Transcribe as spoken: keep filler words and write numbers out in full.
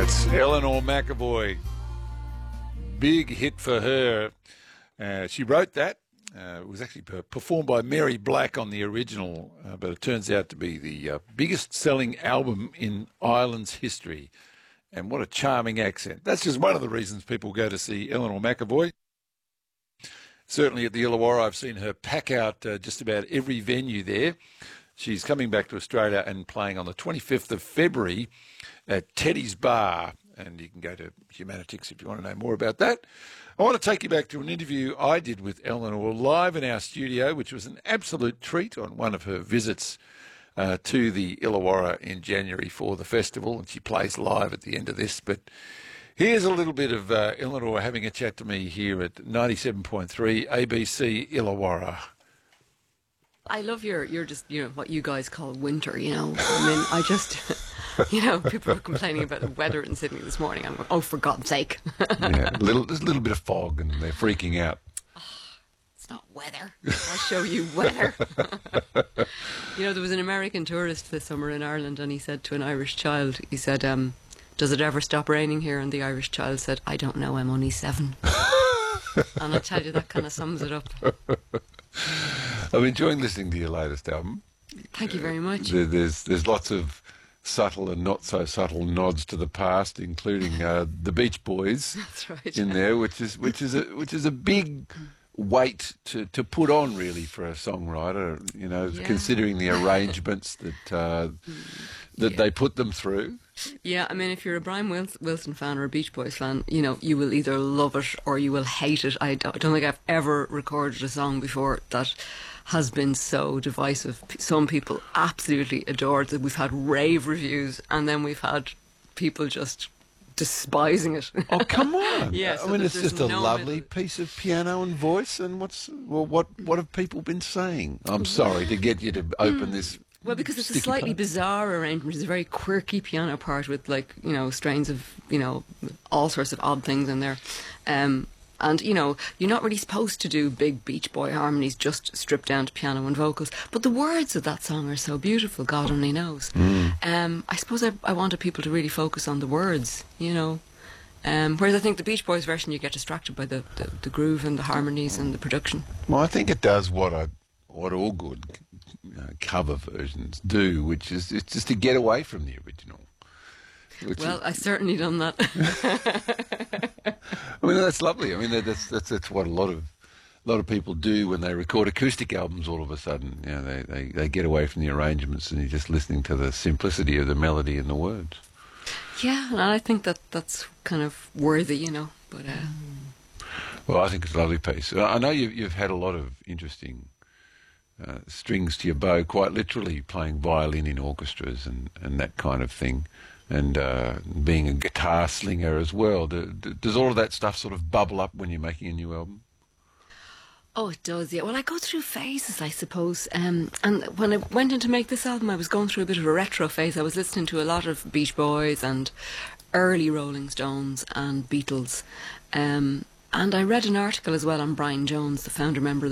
That's Eleanor McAvoy. Big hit for her. Uh, she wrote that. Uh, it was actually performed by Mary Black on the original, uh, but it turns out to be the uh, biggest selling album in Ireland's history. And what a charming accent. That's just one of the reasons people go to see Eleanor McAvoy. Certainly at the Illawarra, I've seen her pack out uh, just about every venue there. She's coming back to Australia and playing on the twenty-fifth of February at Teddy's Bar. And you can go to Humanitix if you want to know more about that. I want to take you back to an interview I did with Eleanor live in our studio, which was an absolute treat on one of her visits uh, to the Illawarra in January for the festival. And she plays live at the end of this. But here's a little bit of uh, Eleanor having a chat to me here at ninety-seven point three A B C Illawarra. I love your, you're just, you know, what you guys call winter, you know. I mean, I just, you know, people were complaining about the weather in Sydney this morning. I'm going, oh, for God's sake. Yeah, a little, there's a little bit of fog and they're freaking out. Oh, it's not weather. I'll show you weather. You know, there was an American tourist this summer in Ireland and he said to an Irish child, he said, um, does it ever stop raining here? And the Irish child said, I don't know, I'm only seven. And I tell you, that kind of sums it up. I'm enjoying listening to your latest album. Thank you very much. There, there's there's lots of subtle and not so subtle nods to the past, including uh, the Beach Boys. That's right. In there, which is which is a which is a big weight to, to put on really for a songwriter. You know, yeah. Considering the arrangements that uh, that yeah. they put them through. Yeah, I mean, if you're a Brian Wilson fan or a Beach Boys fan, you know, you will either love it or you will hate it. I don't, I don't think I've ever recorded a song before that has been so divisive. Some people absolutely adored it. We've had rave reviews and then we've had people just despising it. Oh, come on. Yeah, I so mean, it's just a no lovely middle. piece of piano and voice. And what's well, what what have people been saying? I'm sorry to get you to open this. Well, because it's a slightly part. bizarre arrangement. It's a very quirky piano part with, like, you know, strains of, you know, all sorts of odd things in there. Um, and, you know, you're not really supposed to do big Beach Boy harmonies, just stripped down to piano and vocals. But the words of that song are so beautiful, God only knows. Mm. Um, I suppose I, I wanted people to really focus on the words, you know. Um, whereas I think the Beach Boys version, you get distracted by the, the, the groove and the harmonies and the production. Well, I think it does what I, what all good Uh, cover versions do, which is it's just to get away from the original. Well, I've certainly done that. I mean, that's lovely. I mean, that's that's that's what a lot of a lot of people do when they record acoustic albums. All of a sudden, you know, they they, they get away from the arrangements and you're just listening to the simplicity of the melody and the words. Yeah, and I think that that's kind of worthy, you know. But uh... well, I think it's a lovely piece. I know you've you've had a lot of interesting. Uh, strings to your bow, quite literally, playing violin in orchestras and, and that kind of thing, and uh, being a guitar slinger as well. Do, do, does all of that stuff sort of bubble up when you're making a new album? Oh, it does, yeah. Well, I go through phases, I suppose. Um, and when I went in to make this album, I was going through a bit of a retro phase. I was listening to a lot of Beach Boys and early Rolling Stones and Beatles. Um, and I read an article as well on Brian Jones, the founder member of the